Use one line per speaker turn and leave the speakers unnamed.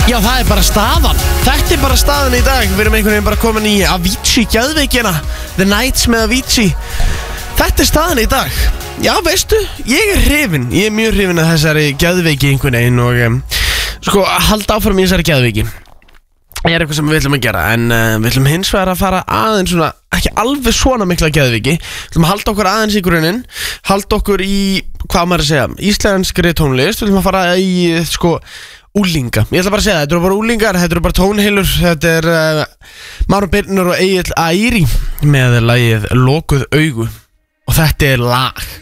Já, það bara staðan. Þetta bara staðan í dag. Við erum einhvern veginn bara komin í Avicii geðveikina. The Nights með Avicii. Þetta staðan í dag. Já, veistu, ég hrifinn. Ég mjög hrifinn að þessari geðveiki einhvern veginn. Og sko, halda áfram í þessari geðveiki eitthvað sem við ætlum að gera. En við ætlum hins vegar að fara aðeins svona, ekki alveg svona mikla geðveiki. Við ætlum að halda okkur aðeins í grunninn. Halda okkur í, hvað maður að segja, íslenskri tónlist. Við ætlum að fara í, sko, úlinga. Ég ætla bara að segja það, þetta eru bara úlingar, þetta eru bara tónheilur. Þetta Máru Birnir og Egill Æri með lagið Lokuð augu. Og þetta lag